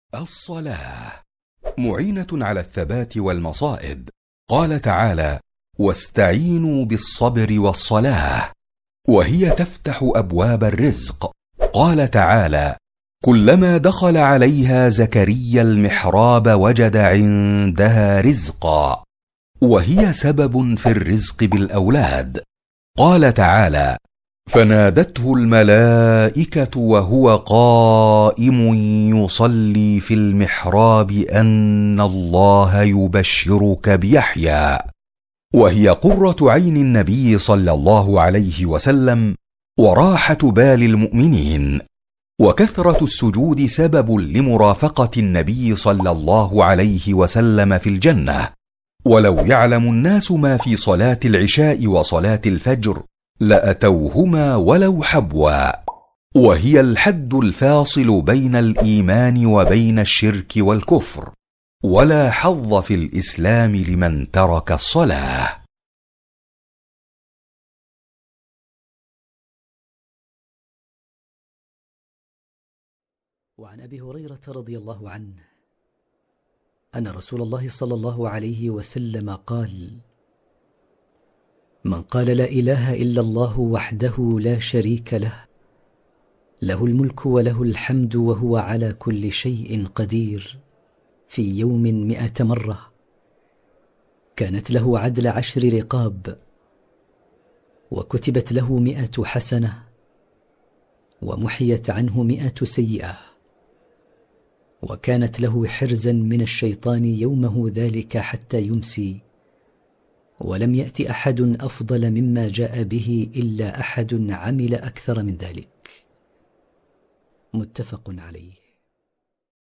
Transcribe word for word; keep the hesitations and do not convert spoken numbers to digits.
الصلاة معينة على الثبات والمصائب. قال تعالى: واستعينوا بالصبر والصلاة، وهي تفتح أبواب الرزق. قال تعالى: كلما دخل عليها زكريا المحراب وجد عندها رزقا، وهي سبب في الرزق بالأولاد. قال تعالى: فنادته الملائكة وهو قائم يصلي في المحراب أن الله يبشرك بيحيى، وهي قرة عين النبي صلى الله عليه وسلم وراحة بال المؤمنين. وكثرة السجود سبب لمرافقة النبي صلى الله عليه وسلم في الجنة. ولو يعلم الناس ما في صلاة العشاء وصلاة الفجر لأتوهما ولو حبوا، وهي الحد الفاصل بين الإيمان وبين الشرك والكفر، ولا حظ في الإسلام لمن ترك الصلاة. وعن أبي هريرة رضي الله عنه أن رسول الله صلى الله عليه وسلم قال: من قال لا إله إلا الله وحده لا شريك له، له الملك وله الحمد وهو على كل شيء قدير، في يوم مئة مرة، كانت له عدل عشر رقاب، وكتبت له مئة حسنة، ومحيت عنه مئة سيئة، وكانت له حرزا من الشيطان يومه ذلك حتى يمسي، ولم يأت أحد أفضل مما جاء به إلا أحد عمل أكثر من ذلك. متفق عليه.